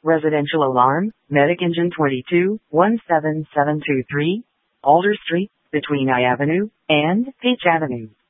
Residential alarm, Medic Engine 22, 17723, Alder Street, between I Avenue and H Avenue.